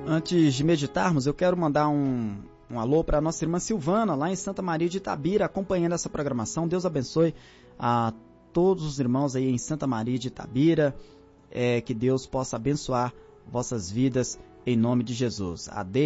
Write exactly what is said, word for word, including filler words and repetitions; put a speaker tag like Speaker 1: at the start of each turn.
Speaker 1: Antes de meditarmos, eu quero mandar um, um alô para a nossa irmã Silvana, lá em Santa Maria de Itabira, acompanhando essa programação. Deus abençoe a todos os irmãos aí em Santa Maria de Itabira, é, que Deus possa abençoar vossas vidas em nome de Jesus. A